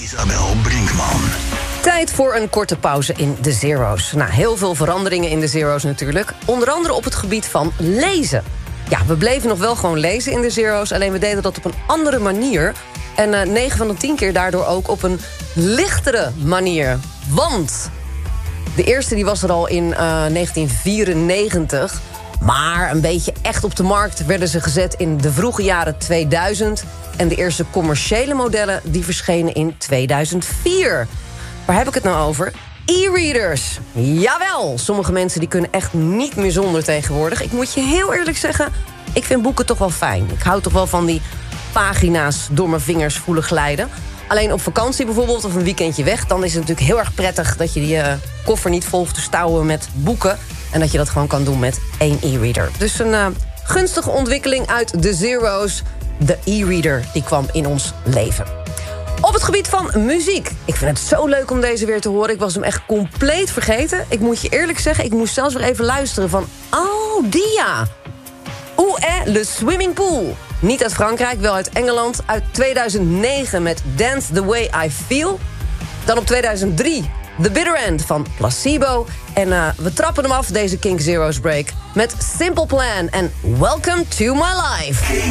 Isabel Brinkman. Tijd voor een korte pauze in de Zero's. Nou, heel veel veranderingen in de Zero's natuurlijk. Onder andere op het gebied van lezen. Ja, we bleven nog wel gewoon lezen in de Zero's, alleen we deden dat op een andere manier. En 9 van de 10 keer daardoor ook op een lichtere manier. Want de eerste die was er al in 1994. Maar een beetje echt op de markt werden ze gezet in de vroege jaren 2000. En de eerste commerciële modellen die verschenen in 2004. Waar heb ik het nou over? E-readers. Jawel, sommige mensen die kunnen echt niet meer zonder tegenwoordig. Ik moet je heel eerlijk zeggen, ik vind boeken toch wel fijn. Ik hou toch wel van die pagina's door mijn vingers voelen glijden. Alleen op vakantie bijvoorbeeld of een weekendje weg, dan is het natuurlijk heel erg prettig dat je die koffer niet vol hoeft te stouwen met boeken. En dat je dat gewoon kan doen met 1 e-reader. Dus een gunstige ontwikkeling uit de Zero's. De e-reader die kwam in ons leven. Op het gebied van muziek. Ik vind het zo leuk om deze weer te horen. Ik was hem echt compleet vergeten. Ik moet je eerlijk zeggen, ik moest zelfs weer even luisteren van... Oh, Dia. Où est le swimming pool? Niet uit Frankrijk, wel uit Engeland. Uit 2009 met Dance the Way I Feel. Dan op 2003 The Bitter End van Placebo. En we trappen hem af, deze Kink Zero's break, met Simple Plan en Welcome to My Life.